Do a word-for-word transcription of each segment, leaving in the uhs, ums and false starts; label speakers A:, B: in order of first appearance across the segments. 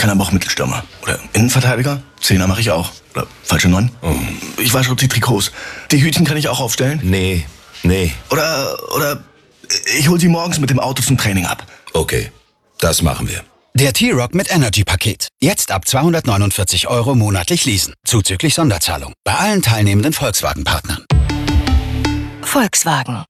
A: Trainer aber auch Mittelstürmer. Oder Innenverteidiger. Zehner mache ich auch. Oder falsche Neun. Oh. Ich wasche die Trikots. Die Hütchen kann ich auch aufstellen.
B: Nee, nee.
A: Oder, oder ich hol sie morgens mit dem Auto zum Training ab.
B: Okay, das machen wir.
C: Der T-Rock mit Energy-Paket. Jetzt ab zweihundertneunundvierzig Euro monatlich leasen. Zuzüglich Sonderzahlung. Bei allen teilnehmenden Volkswagen-Partnern.
D: Volkswagen.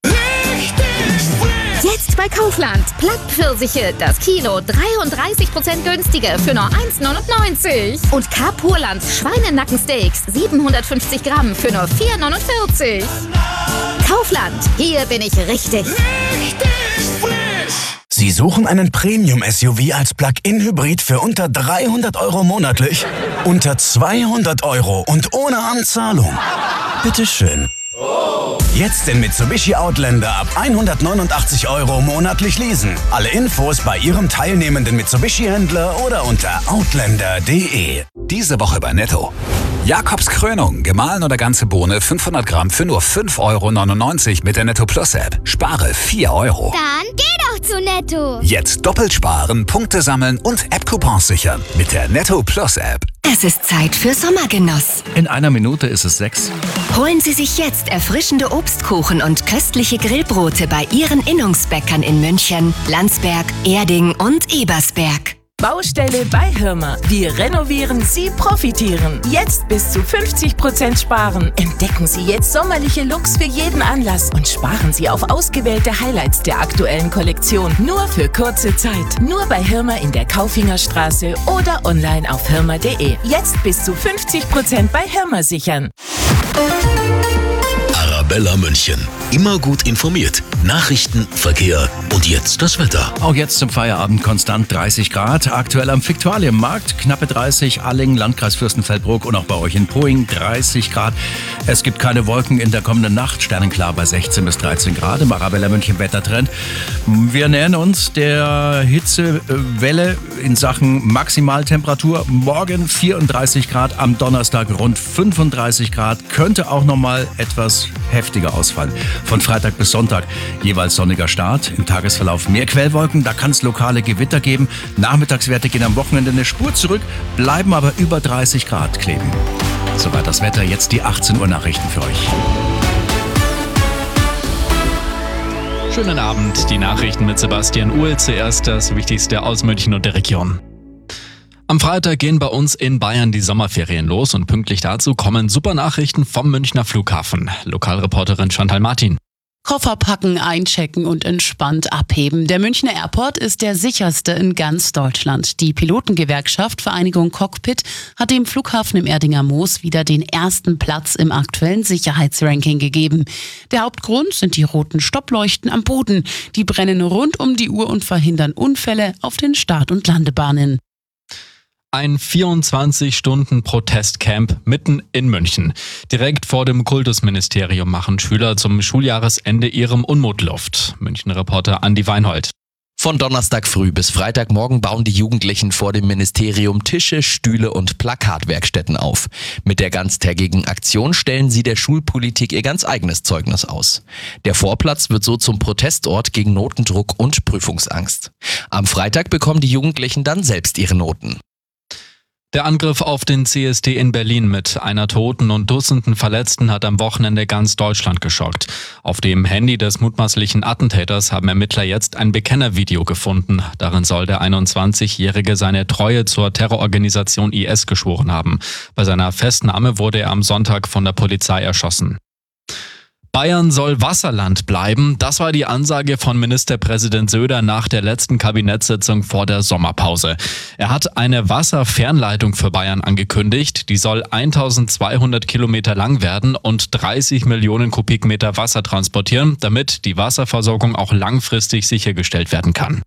E: Jetzt bei Kaufland. Plattpfirsiche, das Kilo dreiunddreißig Prozent günstiger für nur eins neunundneunzig. Und K-Purland Schweinenackensteaks siebenhundertfünfzig Gramm für nur vier neunundvierzig. Kaufland, hier bin ich richtig. Richtig
F: frisch. Sie suchen einen Premium-S U V als Plug-in-Hybrid für unter dreihundert Euro monatlich? Unter zweihundert Euro und ohne Anzahlung? Bitteschön. Jetzt den Mitsubishi Outlander ab hundertneunundachtzig Euro monatlich leasen. Alle Infos bei Ihrem teilnehmenden Mitsubishi-Händler oder unter outlander punkt de.
G: Diese Woche bei Netto. Jakobs Krönung, gemahlen oder ganze Bohne, fünfhundert Gramm für nur fünf Euro neunundneunzig mit der Netto Plus App. Spare vier Euro.
H: Dann geh doch zu Netto.
G: Jetzt doppelt sparen, Punkte sammeln und App-Coupons sichern mit der Netto Plus App.
D: Es ist Zeit für Sommergenuss.
I: In einer Minute ist es sechs.
D: Holen Sie sich jetzt erfrischende Obstkuchen und köstliche Grillbrote bei Ihren Innungsbäckern in München, Landsberg, Erding und Ebersberg.
J: Baustelle bei Hirmer. Wir renovieren, Sie profitieren. Jetzt bis zu fünfzig Prozent sparen. Entdecken Sie jetzt sommerliche Looks für jeden Anlass und sparen Sie auf ausgewählte Highlights der aktuellen Kollektion. Nur für kurze Zeit. Nur bei Hirmer in der Kaufingerstraße oder online auf hirmer punkt de. Jetzt bis zu fünfzig Prozent bei Hirmer sichern.
B: Arabella München. Immer gut informiert. Nachrichten, Verkehr und jetzt das Wetter.
I: Auch jetzt zum Feierabend konstant dreißig Grad. Aktuell am Viktualienmarkt knappe dreißig, Allingen, Landkreis Fürstenfeldbruck und auch bei euch in Poing dreißig Grad. Es gibt keine Wolken in der kommenden Nacht. Sternenklar bei sechzehn bis dreizehn Grad im Arabella München Wettertrend. Wir nähern uns der Hitzewelle in Sachen Maximaltemperatur. Morgen vierunddreißig Grad, am Donnerstag rund fünfunddreißig Grad. Könnte auch nochmal etwas heftiger ausfallen. Von Freitag bis Sonntag jeweils sonniger Start. Im Tagesverlauf mehr Quellwolken, da kann es lokale Gewitter geben. Nachmittagswerte gehen am Wochenende eine Spur zurück, bleiben aber über dreißig Grad kleben. Soweit das Wetter, jetzt die achtzehn Uhr Nachrichten für euch.
K: Schönen Abend, die Nachrichten mit Sebastian Uhl. Zuerst das Wichtigste aus München und der Region. Am Freitag gehen bei uns in Bayern die Sommerferien los und pünktlich dazu kommen super Nachrichten vom Münchner Flughafen. Lokalreporterin Chantal Martin.
L: Koffer packen, einchecken und entspannt abheben. Der Münchner Airport ist der sicherste in ganz Deutschland. Die Pilotengewerkschaft Vereinigung Cockpit hat dem Flughafen im Erdinger Moos wieder den ersten Platz im aktuellen Sicherheitsranking gegeben. Der Hauptgrund sind die roten Stoppleuchten am Boden. Die brennen rund um die Uhr und verhindern Unfälle auf den Start- und Landebahnen.
K: Ein vierundzwanzig-Stunden-Protestcamp mitten in München. Direkt vor dem Kultusministerium machen Schüler zum Schuljahresende ihrem Unmut Luft. München-Reporter Andi Weinhold.
M: Von Donnerstag früh bis Freitagmorgen bauen die Jugendlichen vor dem Ministerium Tische, Stühle und Plakatwerkstätten auf. Mit der ganztägigen Aktion stellen sie der Schulpolitik ihr ganz eigenes Zeugnis aus. Der Vorplatz wird so zum Protestort gegen Notendruck und Prüfungsangst. Am Freitag bekommen die Jugendlichen dann selbst ihre Noten.
K: Der Angriff auf den C S D in Berlin mit einer Toten und Dutzenden Verletzten hat am Wochenende ganz Deutschland geschockt. Auf dem Handy des mutmaßlichen Attentäters haben Ermittler jetzt ein Bekennervideo gefunden. Darin soll der einundzwanzigjährige seine Treue zur Terrororganisation I S geschworen haben. Bei seiner Festnahme wurde er am Sonntag von der Polizei erschossen. Bayern soll Wasserland bleiben. Das war die Ansage von Ministerpräsident Söder nach der letzten Kabinettssitzung vor der Sommerpause. Er hat eine Wasserfernleitung für Bayern angekündigt. Die soll eintausendzweihundert Kilometer lang werden und dreißig Millionen Kubikmeter Wasser transportieren, damit die Wasserversorgung auch langfristig sichergestellt werden kann.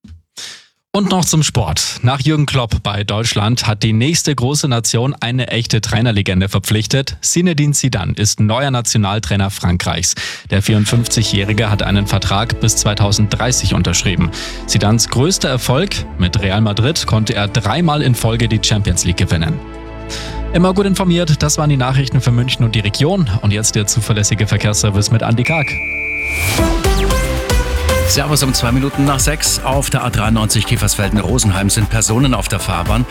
K: Und noch zum Sport. Nach Jürgen Klopp bei Deutschland hat die nächste große Nation eine echte Trainerlegende verpflichtet. Zinedine Zidane ist neuer Nationaltrainer Frankreichs. Der vierundfünfzigjährige hat einen Vertrag bis zweitausenddreißig unterschrieben. Zidanes größter Erfolg: mit Real Madrid konnte er dreimal in Folge die Champions League gewinnen. Immer gut informiert, das waren die Nachrichten für München und die Region. Und jetzt der zuverlässige Verkehrsservice mit Andi Karg.
I: Servus um zwei Minuten nach sechs. Auf der A dreiundneunzig Kiefersfelden-Rosenheim sind Personen auf der Fahrbahn.